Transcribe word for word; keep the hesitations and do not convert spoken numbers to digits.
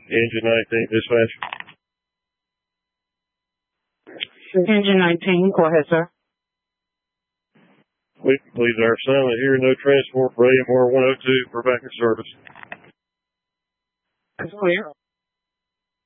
Engine nineteen, dispatch. Engine nineteen, go ahead, sir. We please our silent here, no transport for A M R one oh two for backup service. It's clear.